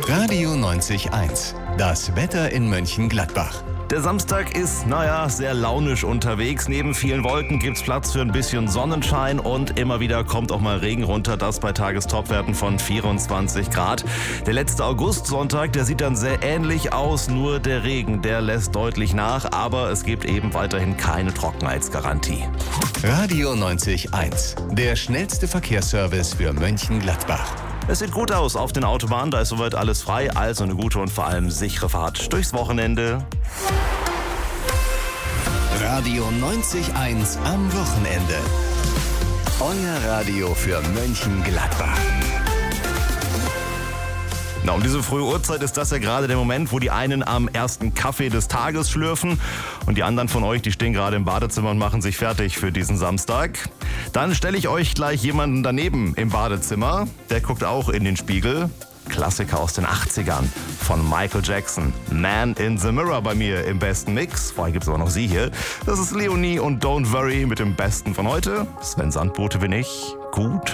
Radio 90.1, das Wetter in Mönchengladbach. Der Samstag ist, sehr launisch unterwegs. Neben vielen Wolken gibt's Platz für ein bisschen Sonnenschein und immer wieder kommt auch mal Regen runter. Das bei Tagestopwerten von 24 Grad. Der letzte Augustsonntag, der sieht dann sehr ähnlich aus. Nur der Regen, der lässt deutlich nach. Aber es gibt eben weiterhin keine Trockenheitsgarantie. Radio 90.1, der schnellste Verkehrsservice für Mönchengladbach. Es sieht gut aus auf den Autobahnen, da ist soweit alles frei, also eine gute und vor allem sichere Fahrt durchs Wochenende. Radio 90.1 am Wochenende. Euer Radio für Mönchengladbach. Um diese frühe Uhrzeit ist das ja gerade der Moment, wo die einen am ersten Kaffee des Tages schlürfen und die anderen von euch, die stehen gerade im Badezimmer und machen sich fertig für diesen Samstag. Dann stelle ich euch gleich jemanden daneben im Badezimmer, der guckt auch in den Spiegel. Klassiker aus den 80ern von Michael Jackson. Man in the Mirror bei mir im besten Mix. Vorher gibt es aber noch sie hier. Das ist Leonie und Don't Worry mit dem Besten von heute. Sven Sandbote bin ich. Gute